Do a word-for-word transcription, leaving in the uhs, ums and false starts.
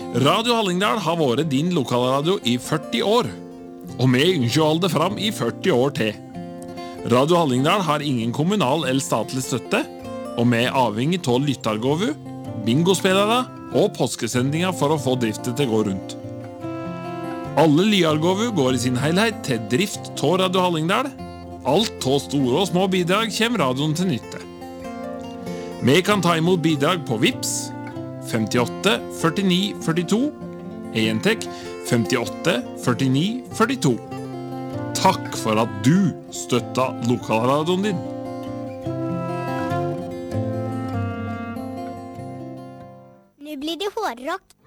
Radio Hallingdal har vært din lokalradio i førti år, og vi ønsker å holde det fram i førti år til. Radio Hallingdal har ingen kommunal eller statlig støtte, og vi er avhengig av lyttergåvu, bingospillere og påskesendinger for å få driften til å gå rundt. Alle lyargåvu går i sin helhet til drift av Radio Hallingdal. Alt av store og små bidrag kommer radioen til nytte. Vi kan ta imot bidrag på Vips femtiåtte førtini førtito, Entek femtiåtte førtini førtito. Takk for at du støtta lokalradioen din. Nu blir det hårdrock.